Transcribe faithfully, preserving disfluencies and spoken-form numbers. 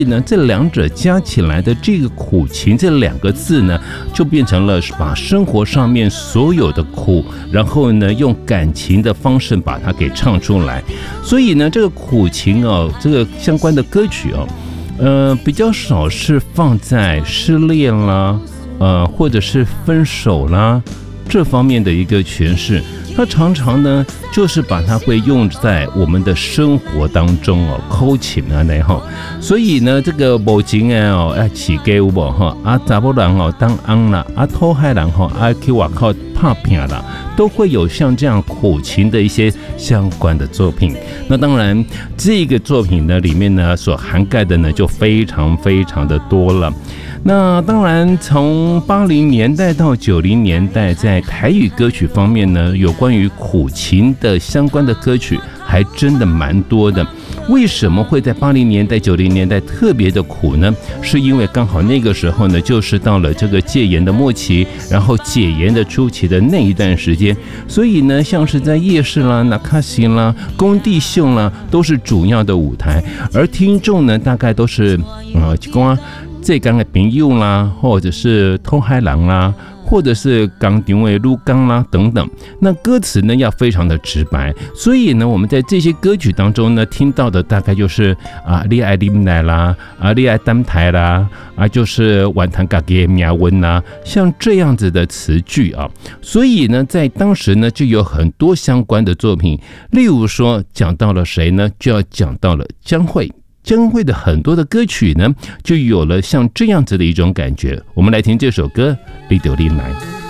呢，这两者加起来的这个苦情这两个字呢，就变成了把生活上面所有的苦，然后呢用感情的方式把它给唱出来。所以呢，这个苦情哦，这个相关的歌曲哦，呃，比较少是放在失恋啦，呃，或者是分手啦这方面的一个诠释。它常常呢，就是把它会用在我们的生活当中哦，口情啊那哈，所以呢，这个无情的哦，要起给我哈，啊查某人哦当安啦，啊偷害人哈，啊去外口拍拼啦，都会有像这样苦情的一些相关的作品。那当然，这个作品呢里面呢所涵盖的呢就非常非常的多了。那当然，从八零年代到九零年代，在台语歌曲方面呢，有关于苦情的相关的歌曲还真的蛮多的。为什么会在八零年代、九零年代特别的苦呢？是因为刚好那个时候呢，就是到了这个戒严的末期，然后解严的初期的那一段时间，所以呢，像是在夜市啦、那卡西啦、工地秀啦，都是主要的舞台，而听众呢，大概都是呃，光。这刚的朋友啦，或者是偷海狼啦，或者是钢定位撸钢啦等等，那歌词呢要非常的直白，所以呢，我们在这些歌曲当中呢听到的大概就是啊，你爱啉奶啦，啊，你爱担台啦，啊，就是晚谈家己的命运啦，像这样子的词句啊，所以呢，在当时呢就有很多相关的作品，例如说讲到了谁呢，就要讲到了江蕙。江蕙的很多的歌曲呢，就有了像这样子的一种感觉。我们来听这首歌《你就你来》。